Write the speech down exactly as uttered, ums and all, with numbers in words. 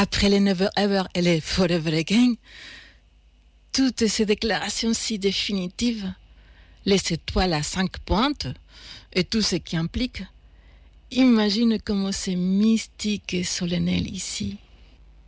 après les Never Ever et les Forever Again, toutes ces déclarations si définitives, les étoiles à cinq pointes et tout ce qui implique, imagine comment c'est mystique et solennel ici.